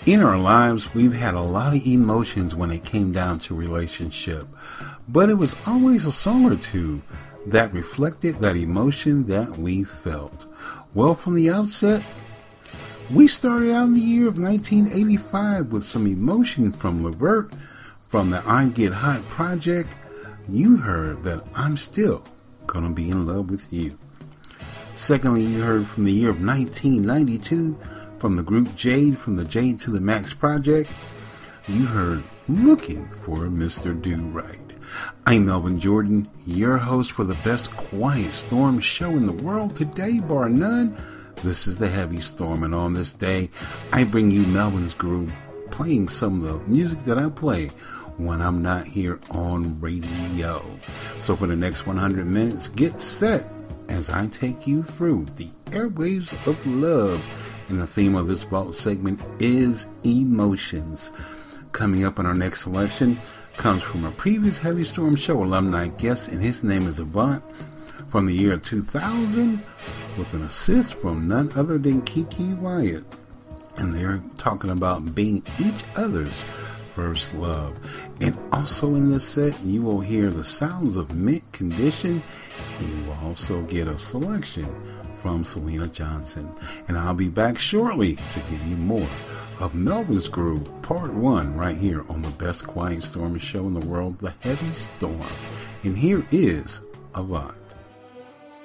In our lives, we've had a lot of emotions when it came down to relationship, but it was always a song or two that reflected that emotion that we felt. Well, from the outset, we started out in the year of 1985 with some emotion from Levert from the I Get Hot project. You heard that I'm Still Gonna Be in Love with You. Secondly, you heard from the year of 1992 from the group Jade from the Jade to the Max project. You heard Looking for Mr. Do Right. I'm Melvin Jordan, your host for the best Quiet Storm show in the world today, bar none. This is the Heavy Storm, and on this day, I bring you Melvin's Groove, playing some of the music that I play when I'm not here on radio. So for the next 100 minutes, get set as I take you through the airwaves of love. And the theme of this vault segment is emotions. Coming up in our next selection comes from a previous Heavy Storm show alumni guest, and his name is Avant from the year 2000, with an assist from none other than Kiki Wyatt. And they're talking about being each other's first love. And also in this set, you will hear the sounds of Mint Condition, and you will also get a selection from Selena Johnson. And I'll be back shortly to give you more of Melvin's Groove Part 1 right here on the best Quiet Storm show in the world, the Heavy Storm. And here is Avant.